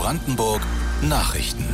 Brandenburg Nachrichten.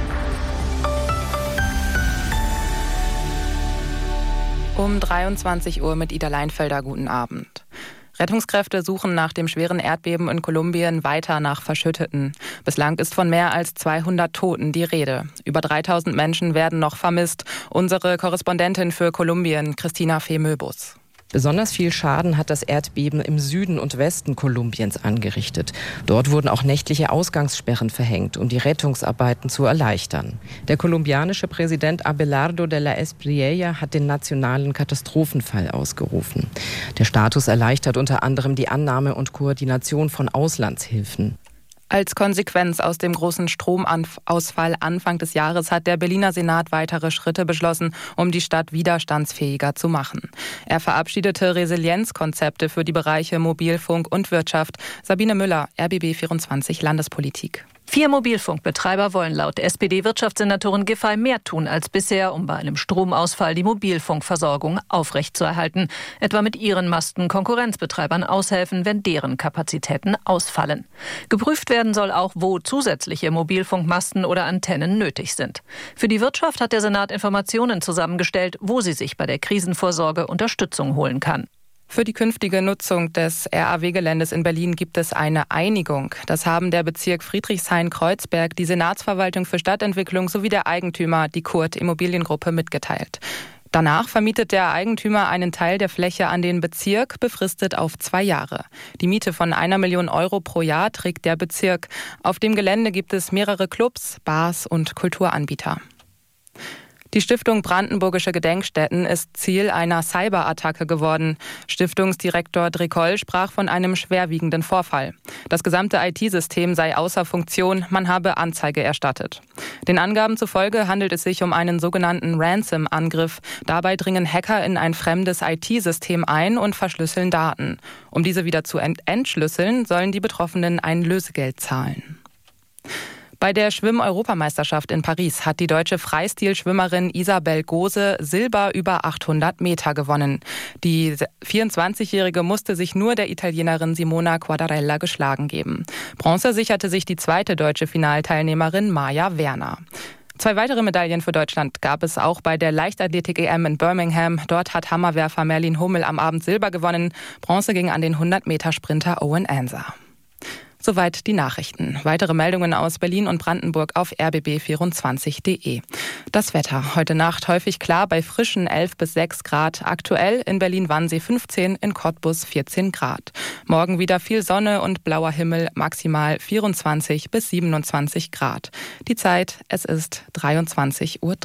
Um 23 Uhr mit Ida Leinfelder, guten Abend. Rettungskräfte suchen nach dem schweren Erdbeben in Kolumbien weiter nach Verschütteten. Bislang ist von mehr als 200 Toten die Rede. Über 3000 Menschen werden noch vermisst. Unsere Korrespondentin für Kolumbien, Christina Fee-Möbus. Besonders viel Schaden hat das Erdbeben im Süden und Westen Kolumbiens angerichtet. Dort wurden auch nächtliche Ausgangssperren verhängt, um die Rettungsarbeiten zu erleichtern. Der kolumbianische Präsident Abelardo de la Espriella hat den nationalen Katastrophenfall ausgerufen. Der Status erleichtert unter anderem die Annahme und Koordination von Auslandshilfen. Als Konsequenz aus dem großen Stromausfall Anfang des Jahres hat der Berliner Senat weitere Schritte beschlossen, um die Stadt widerstandsfähiger zu machen. Er verabschiedete Resilienzkonzepte für die Bereiche Mobilfunk und Wirtschaft. Sabine Müller, RBB24 Landespolitik. 4 Mobilfunkbetreiber wollen laut SPD-Wirtschaftssenatorin Giffey mehr tun als bisher, um bei einem Stromausfall die Mobilfunkversorgung aufrechtzuerhalten. Etwa mit ihren Masten Konkurrenzbetreibern aushelfen, wenn deren Kapazitäten ausfallen. Geprüft werden soll auch, wo zusätzliche Mobilfunkmasten oder Antennen nötig sind. Für die Wirtschaft hat der Senat Informationen zusammengestellt, wo sie sich bei der Krisenvorsorge Unterstützung holen kann. Für die künftige Nutzung des RAW-Geländes in Berlin gibt es eine Einigung. Das haben der Bezirk Friedrichshain-Kreuzberg, die Senatsverwaltung für Stadtentwicklung sowie der Eigentümer, die Kurt Immobiliengruppe, mitgeteilt. Danach vermietet der Eigentümer einen Teil der Fläche an den Bezirk, befristet auf 2 Jahre. Die Miete von 1 Million Euro pro Jahr trägt der Bezirk. Auf dem Gelände gibt es mehrere Clubs, Bars und Kulturanbieter. Die Stiftung Brandenburgische Gedenkstätten ist Ziel einer Cyberattacke geworden. Stiftungsdirektor Drekoll sprach von einem schwerwiegenden Vorfall. Das gesamte IT-System sei außer Funktion, man habe Anzeige erstattet. Den Angaben zufolge handelt es sich um einen sogenannten Ransom-Angriff. Dabei dringen Hacker in ein fremdes IT-System ein und verschlüsseln Daten. Um diese wieder zu entschlüsseln, sollen die Betroffenen ein Lösegeld zahlen. Bei der Schwimm-Europameisterschaft in Paris hat die deutsche Freistilschwimmerin Isabel Gose Silber über 800 Meter gewonnen. Die 24-Jährige musste sich nur der Italienerin Simona Quadarella geschlagen geben. Bronze sicherte sich die zweite deutsche Finalteilnehmerin Maja Werner. 2 weitere Medaillen für Deutschland gab es auch bei der Leichtathletik-EM in Birmingham. Dort hat Hammerwerfer Merlin Hummel am Abend Silber gewonnen. Bronze ging an den 100-Meter-Sprinter Owen Anser. Soweit die Nachrichten. Weitere Meldungen aus Berlin und Brandenburg auf rbb24.de. Das Wetter. Heute Nacht häufig klar bei frischen 11 bis 6 Grad. Aktuell in Berlin-Wannsee 15, in Cottbus 14 Grad. Morgen wieder viel Sonne und blauer Himmel, maximal 24 bis 27 Grad. Die Zeit, es ist 23:03 Uhr.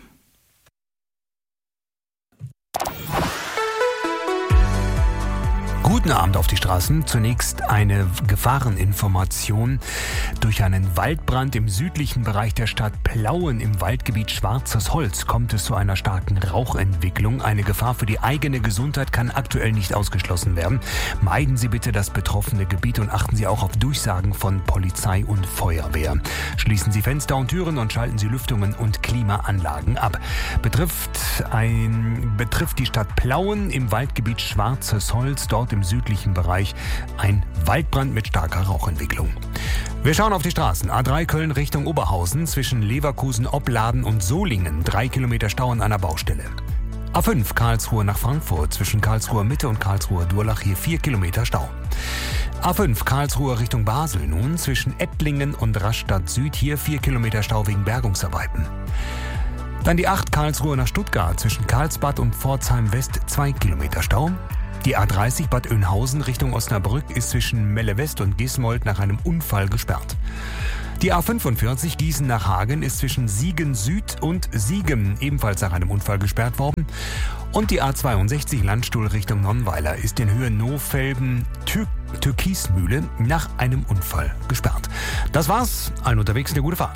Guten Abend auf die Straßen. Zunächst eine Gefahreninformation. Durch einen Waldbrand im südlichen Bereich der Stadt Plauen im Waldgebiet Schwarzes Holz kommt es zu einer starken Rauchentwicklung. Eine Gefahr für die eigene Gesundheit kann aktuell nicht ausgeschlossen werden. Meiden Sie bitte das betroffene Gebiet und achten Sie auch auf Durchsagen von Polizei und Feuerwehr. Schließen Sie Fenster und Türen und schalten Sie Lüftungen und Klimaanlagen ab. Betrifft die Stadt Plauen im Waldgebiet Schwarzes Holz, dort im südlichen Bereich ein Waldbrand mit starker Rauchentwicklung. Wir schauen auf die Straßen. A3 Köln Richtung Oberhausen zwischen Leverkusen, Opladen und Solingen. 3 Kilometer Stau an einer Baustelle. A5 Karlsruhe nach Frankfurt zwischen Karlsruher Mitte und Karlsruher Durlach. Hier 4 Kilometer Stau. A5 Karlsruhe Richtung Basel nun zwischen Ettlingen und Rastatt Süd. Hier 4 Kilometer Stau wegen Bergungsarbeiten. Dann die 8 Karlsruhe nach Stuttgart zwischen Karlsbad und Pforzheim West 2 Kilometer Stau. Die A30 Bad Oeynhausen Richtung Osnabrück ist zwischen Melle West und Gismold nach einem Unfall gesperrt. Die A45 Gießen nach Hagen ist zwischen Siegen Süd und Siegen ebenfalls nach einem Unfall gesperrt worden. Und die A62 Landstuhl Richtung Nonnweiler ist in Höhe Nohfelden-Türkismühle nach einem Unfall gesperrt. Das war's. Allen unterwegs eine gute Fahrt.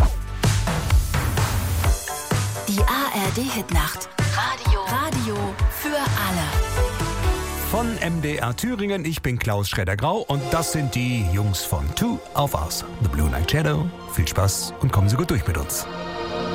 Die ARD-Hitnacht. Radio für alle. Von MDR Thüringen, ich bin Klaus Schredder-Grau und das sind die Jungs von Two of Us, The Blue Night Shadow. Viel Spaß und kommen Sie gut durch mit uns.